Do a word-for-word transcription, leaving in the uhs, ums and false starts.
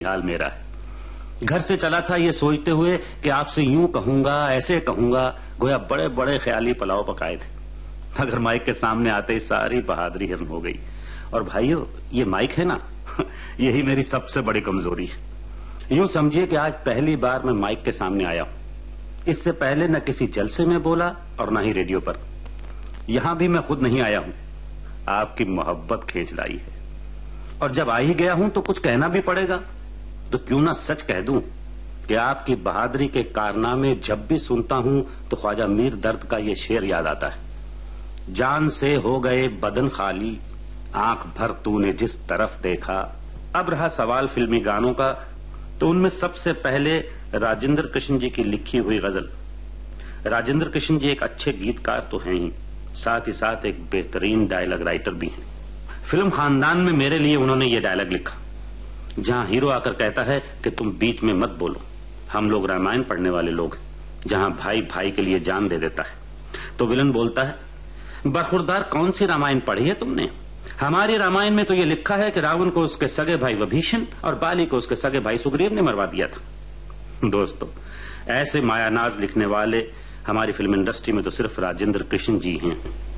हाल मेरा है। घर से चला था ये सोचते हुए कि आपसे यूं कहूंगा, ऐसे कहूंगा, गोया बड़े बड़े ख्याली पुलाव पकाए थे, मगर माइक के सामने आते ही सारी बहादुरी हिरन हो गई। और भाइयों, ये माइक है ना, यही मेरी सबसे बड़ी कमजोरी है। यूं समझिए कि आज पहली बार मैं माइक के सामने आया हूं। इससे पहले न किसी जलसे में बोला और न ही रेडियो पर। यहां भी मैं खुद नहीं आया हूं, आपकी मोहब्बत खींच लाई है। और जब आ ही गया हूं तो कुछ कहना भी पड़ेगा, तो क्यों ना सच कह दूं कि आपकी बहादुरी के कारनामे जब भी सुनता हूं तो ख्वाजा मीर दर्द का ये शेर याद आता है। जान से हो गए बदन खाली, आंख भर तूने जिस तरफ देखा। अब रहा सवाल फिल्मी गानों का, तो उनमें सबसे पहले राजेंद्र कृष्ण जी की लिखी हुई गजल। राजेंद्र कृष्ण जी एक अच्छे गीतकार तो हैं ही, साथ ही साथ एक बेहतरीन डायलॉग राइटर भी हैं। फिल्म खानदान में मेरे लिए उन्होंने ये डायलॉग लिखा, जहां हीरो आकर कहता है कि तुम बीच में मत बोलो, हम लोग रामायण पढ़ने वाले लोग हैं, जहां भाई भाई के लिए जान दे देता है। तो विलन बोलता है, बरखुरदार कौन सी रामायण पढ़ी है तुमने? हमारी रामायण में तो ये लिखा है कि रावण को उसके सगे भाई विभीषण और बाली को उसके सगे भाई सुग्रीव ने मरवा दिया था। दोस्तों, ऐसे मायानाज लिखने वाले हमारी फिल्म इंडस्ट्री में तो सिर्फ राजेंद्र कृष्ण जी हैं।